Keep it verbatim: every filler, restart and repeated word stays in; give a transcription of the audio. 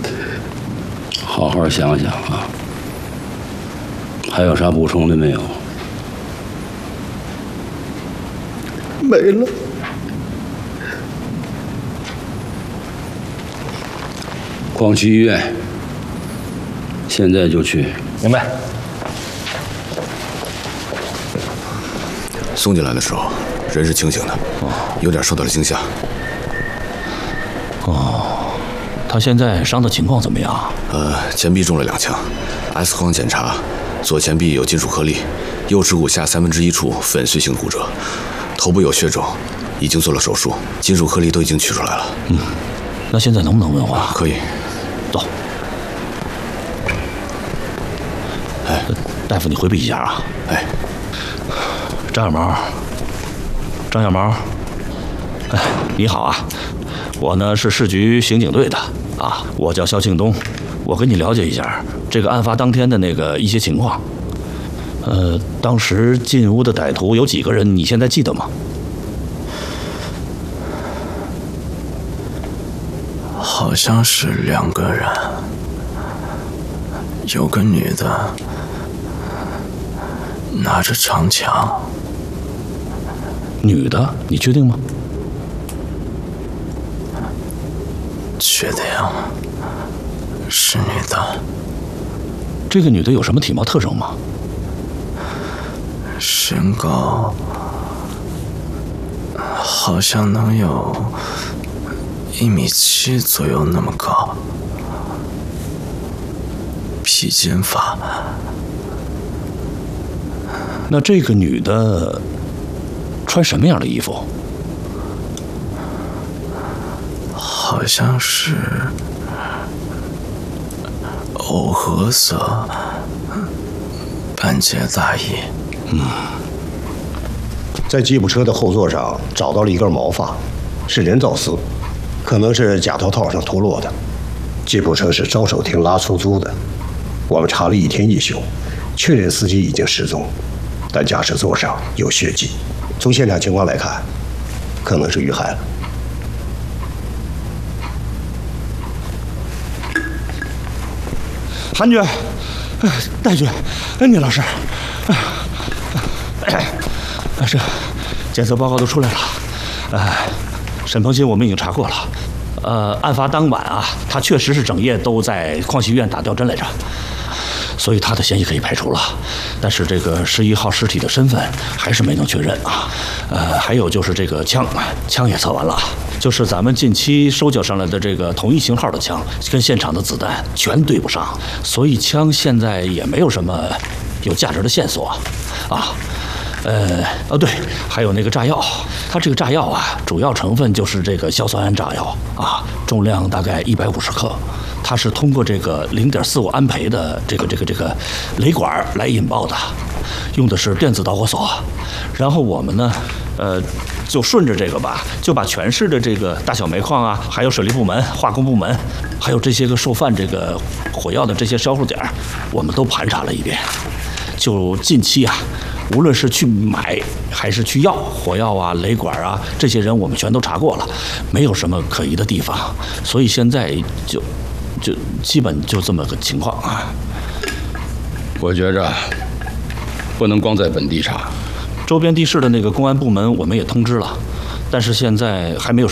好好想想啊，还有啥补充的没有？ 没了。 广渠医院，现在就去。 明白。 送进来的时候，人是清醒的，有点受到了惊吓。 哦，他现在伤的情况怎么样？ 呃，前臂中了两枪 ，X 光检查，左前臂有金属颗粒，右耻骨下三分之一处粉碎性骨折，头部有血肿，已经做了手术，金属颗粒都已经取出来了。 嗯，那现在能不能问话？ 可以。 走。哎，大夫，你回避一下啊。 哎。 张小毛，张小毛，哎，你好啊，我呢是市局刑警队的啊，我叫肖庆东，我跟你了解一下这个案发当天的那个一些情况。呃，当时进屋的歹徒有几个人？你现在记得吗？ 好像是两个人，有个女的拿着长枪。 女的，你确定吗？ 确定，是女的。 这个女的有什么体貌特征吗？ 身高好像能有一米七左右那么高，披肩发。 那这个女的穿什么样的衣服？ 好像是藕荷色半截大衣。 嗯， 在吉普车的后座上找到了一根毛发，是人造丝，可能是假头套上脱落的。吉普车是招手亭拉出租的，我们查了一天一宿，确认司机已经失踪，但驾驶座上有血迹。从现场情况来看，可能是遇害了。 韩局，戴局，聂老师， 是，检测报告都出来了。哎，沈鹏鑫我们已经查过了。呃，案发当晚啊，他确实是整夜都在矿溪医院打吊针来着，所以他的嫌疑可以排除了。但是这个十一号尸体的身份还是没能确认啊。呃，还有就是这个枪，枪也测完了，就是咱们近期收缴上来的这个同一型号的枪，跟现场的子弹全对不上，所以枪现在也没有什么有价值的线索啊。呃，哦对，还有那个炸药，它这个炸药啊，主要成分就是这个硝酸铵炸药啊，重量大概一百五十克，它是通过这个零点四五安培的这个这个这个雷管来引爆的，用的是电子导火索。然后我们呢，呃，就顺着这个吧，就把全市的这个大小煤矿啊，还有水利部门、化工部门，还有这些个受贩这个火药的这些销售点，我们都盘查了一遍。就近期啊，无论是去买还是去要火药啊、雷管啊，这些人我们全都查过了，没有什么可疑的地方，所以现在就就基本就这么个情况啊。 我觉着不能光在本地查， 周边地市的那个公安部门我们也通知了，但是现在还没有什么。